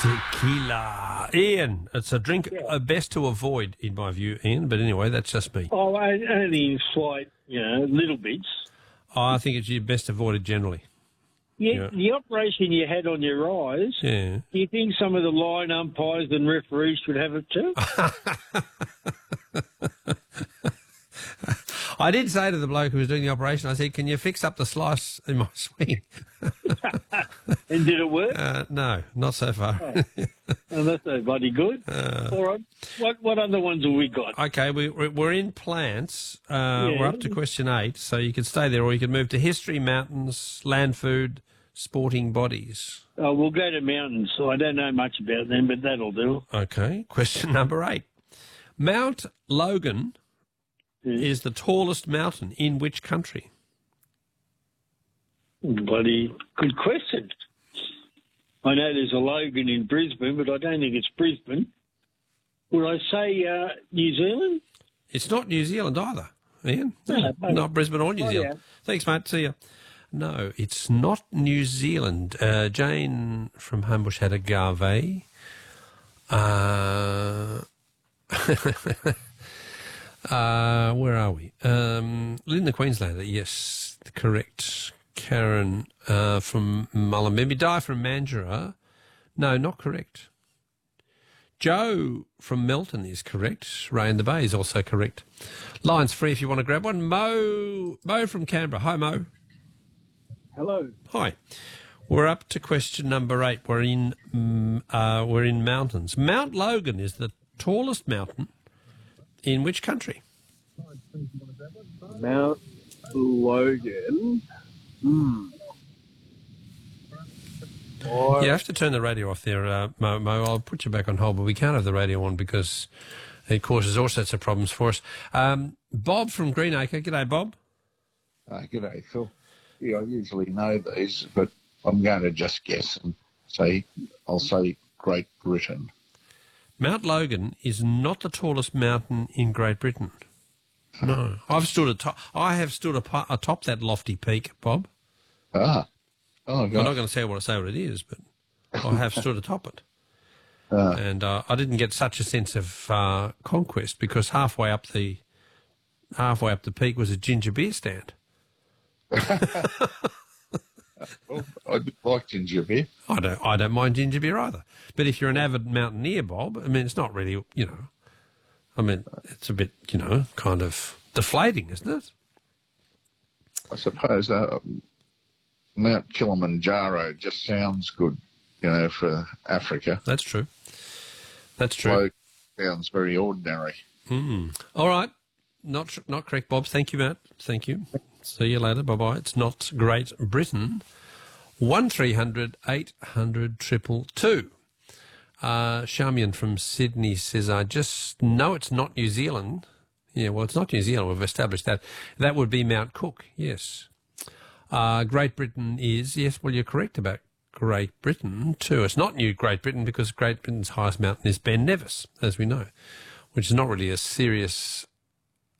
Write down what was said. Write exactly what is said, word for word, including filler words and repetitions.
Tequila. Ian, it's a drink Yeah. uh, best to avoid, in my view, Ian, but anyway, that's just me. Oh, I- only in slight, you know, little bits. I think it's your best avoided generally. Yeah, Yeah. The operation you had on your eyes, Yeah. do you think some of the line umpires and referees should have it too? I did say to the bloke who was doing the operation, I said, can you fix up the slice in my swing? And did it work? Uh, no, not so far. Oh, that's no bloody good. Uh. All right. What what other ones have we got? Okay, we, we're in plants. Uh, Yeah. We're up to question eight, so you can stay there or you can move to history, mountains, land food, sporting bodies. Oh, we'll go to mountains. So I don't know much about them, but that'll do. Okay, question number eight. Mount Logan Yeah. is the tallest mountain in which country? Bloody good question. I know there's a Logan in Brisbane, but I don't think it's Brisbane. Would I say uh, New Zealand? It's not New Zealand either, Ian. No, no. Not Brisbane or New Oh, Zealand. yeah. Thanks, mate. See ya. No, it's not New Zealand. Uh, Jane from Homebush had a Garvey. Uh, uh, where are we? Um, Linda Queenslander, yes, correct. Karen uh, from Mullumbimby. Di from Mandurah. No, not correct. Joe from Melton is correct. Ray in the Bay is also correct. Line's free if you want to grab one. Mo, Mo from Canberra. Hi, Mo. Hello. Hi. We're up to question number eight. We're in mm, uh, we're in mountains. Mount Logan is the tallest mountain in which country? Mount Logan. Hmm. You have to turn the radio off there, uh, Mo, Mo. I'll put you back on hold, but we can't have the radio on because it causes all sorts of problems for us. Um, Bob from Greenacre. G'day, Bob. Uh, g'day, Phil. Yeah, I usually know these, but I'm going to just guess and say, I'll say Great Britain. Mount Logan is not the tallest mountain in Great Britain. No. I've stood atop, I have stood apo- atop that lofty peak, Bob. Ah. Oh, I'm God. not going to say what I say what it is, but I have stood atop it. Ah. And uh, I didn't get such a sense of uh, conquest because halfway up the halfway up the peak was a ginger beer stand. Well, I like ginger beer. I don't I don't mind ginger beer either. But if you're an avid mountaineer, Bob, I mean, it's not really, you know, I mean, it's a bit, you know, kind of deflating, isn't it? I suppose uh, Mount Kilimanjaro just sounds good, you know, for Africa. That's true. That's true. Logan sounds very ordinary. Mm. All right. Not tr- not correct, Bob. Thank you, Matt. Thank you. See you later. Bye-bye. It's not Great Britain. one three hundred eight hundred triple two. Uh, Charmian from Sydney says, I just know it's not New Zealand. Yeah, well, it's not New Zealand. We've established that. That would be Mount Cook, yes. Uh, Great Britain is, yes, well, you're correct about Great Britain too. It's not New Great Britain because Great Britain's highest mountain is Ben Nevis, as we know, which is not really a serious